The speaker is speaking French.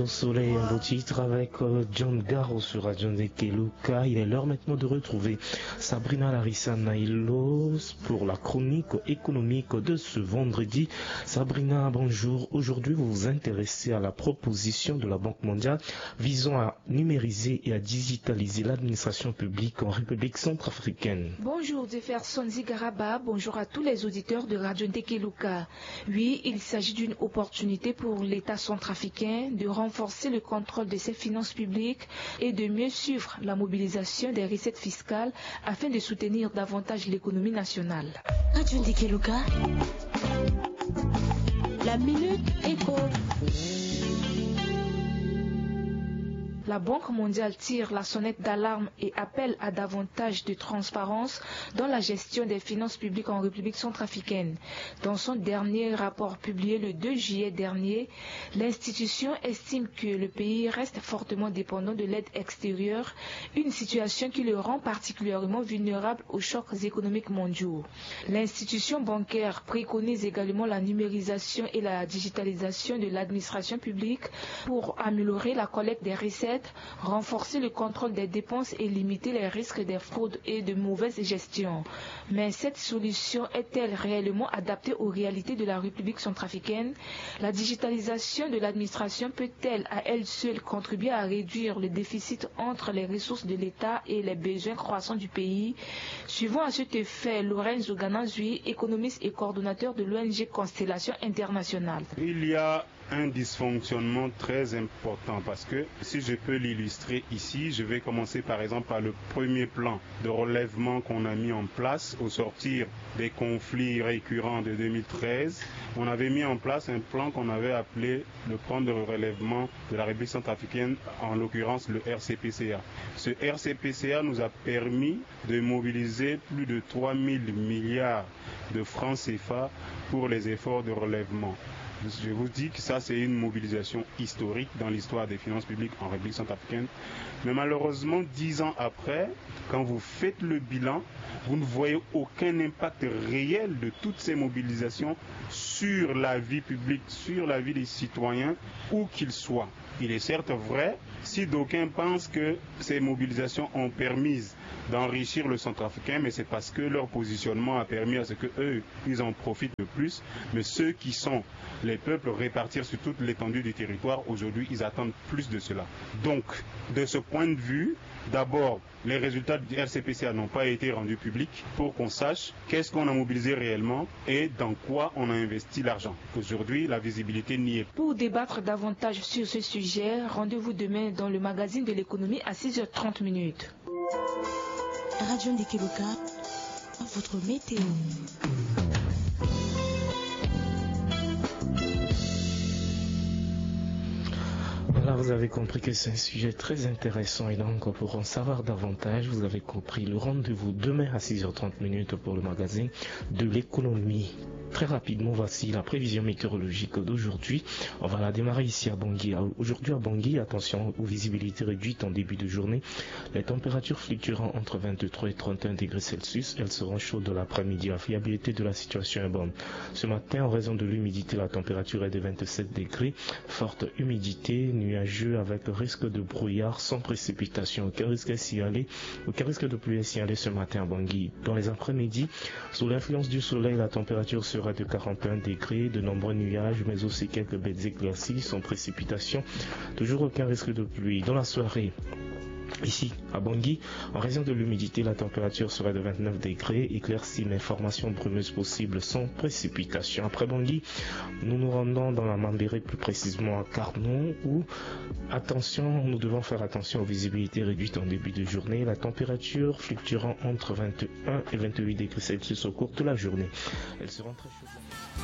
au soleil, un beau titre avec John Garro sur Radio Ndekeluka. Il est l'heure maintenant de retrouver Sabrina Larissa Nailo pour la chronique économique de ce vendredi. Sabrina, bonjour. Aujourd'hui, vous vous intéressez à la proposition de la Banque mondiale visant à numériser et à digitaliser l'administration publique en République centrafricaine. Bonjour Jefferson Zigaraba, bonjour à tous les auditeurs de Radio Ndekeluka. Oui, il s'agit d'une opportunité pour l'État centrafricain de renforcer le contrôle de ses finances publiques et de mieux suivre la mobilisation des recettes fiscales afin de soutenir davantage l'économie nationale. Radio Ndekeluka, la minute éco. La Banque mondiale tire la sonnette d'alarme et appelle à davantage de transparence dans la gestion des finances publiques en République centrafricaine. Dans son dernier rapport publié le 2 juillet dernier, l'institution estime que le pays reste fortement dépendant de l'aide extérieure, une situation qui le rend particulièrement vulnérable aux chocs économiques mondiaux. L'institution bancaire préconise également la numérisation et la digitalisation de l'administration publique pour améliorer la collecte des recettes, renforcer le contrôle des dépenses et limiter les risques des fraudes et de mauvaise gestion. Mais cette solution est-elle réellement adaptée aux réalités de la République centrafricaine? La digitalisation de l'administration peut-elle à elle seule contribuer à réduire le déficit entre les ressources de l'État et les besoins croissants du pays? Suivant à cet effet Lorenzo Ganazui, économiste et coordonnateur de l'ONG Constellation Internationale. Il y a un dysfonctionnement très important parce que si je peux l'illustrer ici, je vais commencer par exemple par le premier plan de relèvement qu'on a mis en place au sortir des conflits récurrents de 2013. On avait mis en place un plan qu'on avait appelé le plan de relèvement de la République centrafricaine, en l'occurrence le RCPCA. Ce RCPCA nous a permis de mobiliser plus de 3 000 milliards de francs CFA pour les efforts de relèvement. Je vous dis que ça, c'est une mobilisation historique dans l'histoire des finances publiques en République centrafricaine. Mais malheureusement, 10 ans après, quand vous faites le bilan, vous ne voyez aucun impact réel de toutes ces mobilisations sur la vie publique, sur la vie des citoyens, où qu'ils soient. Il est certes vrai, si d'aucuns pensent que ces mobilisations ont permis d'enrichir le centrafricain, mais c'est parce que leur positionnement a permis à ce qu'eux, ils en profitent le plus. Mais ceux qui sont les peuples répartis sur toute l'étendue du territoire, aujourd'hui, ils attendent plus de cela. Donc, de ce point de vue, d'abord, les résultats du RCPCA n'ont pas été rendus publics pour qu'on sache qu'est-ce qu'on a mobilisé réellement et dans quoi on a investi l'argent. Aujourd'hui, la visibilité n'y est pas. Pour débattre davantage sur ce sujet, rendez-vous demain dans le magazine de l'économie à 6h30 minutes. Radio Ndekeluka, votre météo. Voilà, vous avez compris que c'est un sujet très intéressant et donc pour en savoir davantage, vous avez compris le rendez-vous demain à 6h30 minutes pour le magazine de l'économie. Très rapidement, voici la prévision météorologique d'aujourd'hui. On va la démarrer ici à Bangui. Aujourd'hui à Bangui, attention aux visibilités réduites en début de journée. Les températures fluctueront entre 23 et 31 degrés Celsius. Elles seront chaudes l'après-midi. La fiabilité de la situation est bonne. Ce matin, en raison de l'humidité, la température est de 27 degrés. Forte humidité, nuageux avec risque de brouillard sans précipitation. Aucun risque de pluie est signalé ce matin à Bangui. Dans les après-midi, sous l'influence du soleil, la température sera de 41 degrés, de nombreux nuages, mais aussi quelques bêtes éclaircies sans précipitation. Toujours aucun risque de pluie. Dans la soirée, ici à Bangui, en raison de l'humidité, la température sera de 29 degrés, éclaircie mais formation brumeuse possible sans précipitation. Après Bangui, nous nous rendons dans la Mambéré, plus précisément à Carnon, où nous devons faire attention aux visibilités réduites en début de journée. La température fluctuera entre 21 et 28 degrés Celsius au cours de la journée. Elles seront très chaudes.